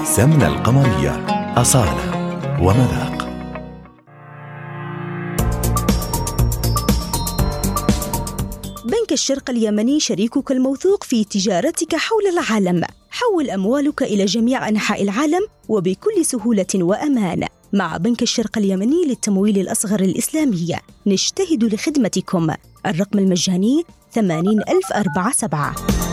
سمنة القمرية، أصالة ومذاق. بنك الشرق اليمني شريكك الموثوق في تجارتك حول العالم. حول أموالك إلى جميع أنحاء العالم وبكل سهولة وأمان. مع بنك الشرق اليمني للتمويل الأصغر الإسلامي، نجتهد لخدمتكم. الرقم المجاني 80047.